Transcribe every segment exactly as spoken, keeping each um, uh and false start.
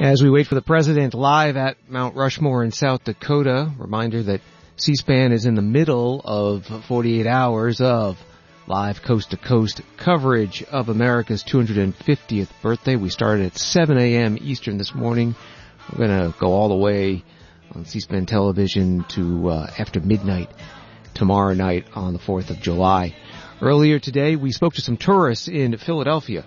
As we wait for the president live at Mount Rushmore in South Dakota, reminder that C-SPAN is in the middle of forty-eight hours of live coast-to-coast coverage of America's two hundred fiftieth birthday. We started at seven a.m. Eastern this morning. We're going to go all the way on C-SPAN television to uh, after midnight tomorrow night on the fourth of July. Earlier today, we spoke to some tourists in Philadelphia.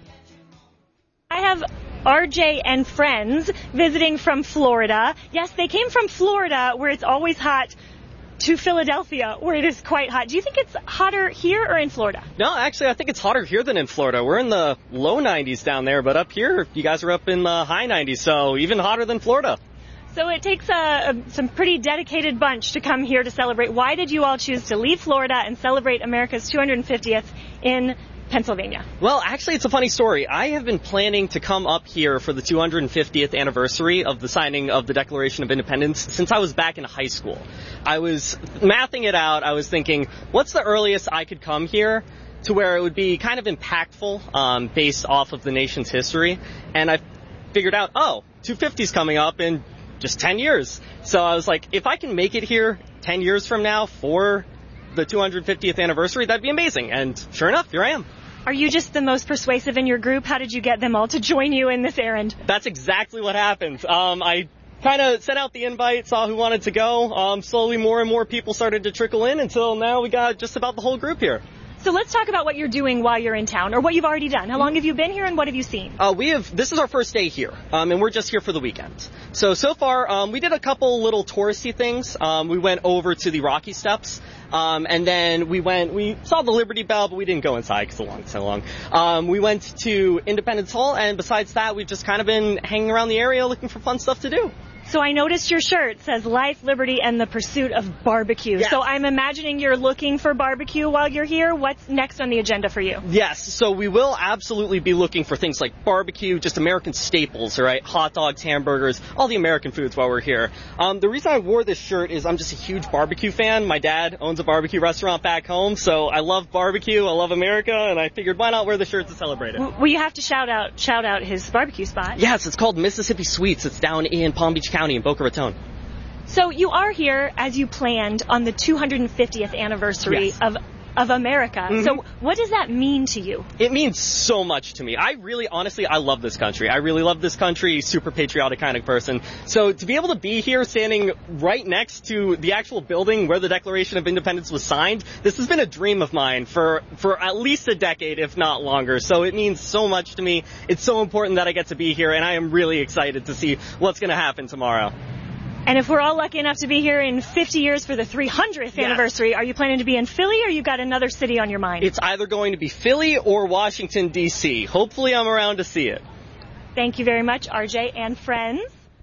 I have R J and friends visiting from Florida. Yes, they came from Florida, where it's always hot, to Philadelphia, where it is quite hot. Do you think it's hotter here or in Florida? No, actually, I think it's hotter here than in Florida. We're in the low nineties down there, but up here, you guys are up in the high nineties, so even hotter than Florida. So it takes a, a, some pretty dedicated bunch to come here to celebrate. Why did you all choose to leave Florida and celebrate America's two hundred fiftieth in Pennsylvania? Well, actually, it's a funny story. I have been planning to come up here for the two hundred fiftieth anniversary of the signing of the Declaration of Independence since I was back in high school. I was mathing it out. I was thinking, what's the earliest I could come here to where it would be kind of impactful um, based off of the nation's history? And I figured out, oh, two fifty's coming up in just ten years. So I was like, if I can make it here ten years from now for the two hundred fiftieth anniversary, that'd be amazing. And sure enough, here I am. Are you just the most persuasive in your group? How did you get them all to join you in this errand? That's exactly what happened. Um, I kind of sent out the invite, saw who wanted to go. Um, slowly, more and more people started to trickle in until now we got just about the whole group here. So let's talk about what you're doing while you're in town, or what you've already done. How long have you been here, and what have you seen? Uh, we have. This is our first day here, um, and we're just here for the weekend. So, so far, um, we did a couple little touristy things. Um, we went over to the Rocky Steps, um, and then we went, we saw the Liberty Bell, but we didn't go inside because the long's so long. Um, we went to Independence Hall, and besides that, we've just kind of been hanging around the area looking for fun stuff to do. So I noticed your shirt says Life, Liberty, and the Pursuit of Barbecue. Yes. So I'm imagining you're looking for barbecue while you're here. What's next on the agenda for you? Yes, so we will absolutely be looking for things like barbecue, just American staples, all right? Hot dogs, hamburgers, all the American foods while we're here. Um, the reason I wore this shirt is I'm just a huge barbecue fan. My dad owns a barbecue restaurant back home, so I love barbecue, I love America, and I figured why not wear the shirt to celebrate it? Well, you have to shout out shout out his barbecue spot. Yes, it's called Mississippi Sweets. It's down in Palm Beach County in Boca Raton. So you are here, as you planned, on the two hundred fiftieth anniversary yes. of of America. Mm-hmm. So what does that mean to you? It means so much to me. I really, honestly, I love this country. I really love this country, super patriotic kind of person. So to be able to be here standing right next to the actual building where the Declaration of Independence was signed, this has been a dream of mine for, for at least a decade, if not longer. So it means so much to me. It's so important that I get to be here, and I am really excited to see what's going to happen tomorrow. And if we're all lucky enough to be here in fifty years for the three hundredth yes. anniversary, are you planning to be in Philly, or you got another city on your mind? It's either going to be Philly or Washington, D C Hopefully I'm around to see it. Thank you very much, R J and friends.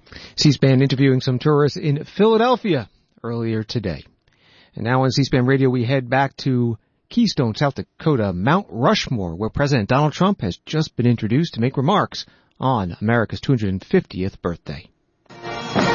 C-SPAN interviewing some tourists in Philadelphia earlier today. And now on C-SPAN Radio, we head back to Keystone, South Dakota, Mount Rushmore, where President Donald Trump has just been introduced to make remarks on America's two hundred fiftieth birthday.